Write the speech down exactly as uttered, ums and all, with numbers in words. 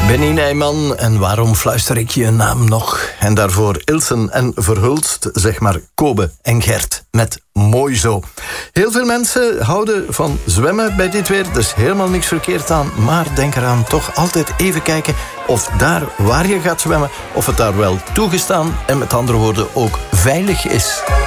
Benny Nijman, en waarom fluister ik je een naam nog? En daarvoor Ilsen en Verhulst, zeg maar Kobe en Gert met Mooi Zo. Heel veel mensen houden van zwemmen bij dit weer, dus helemaal niks verkeerd aan. Maar denk eraan, toch altijd even kijken of daar waar je gaat zwemmen, of het daar wel toegestaan en met andere woorden ook veilig is.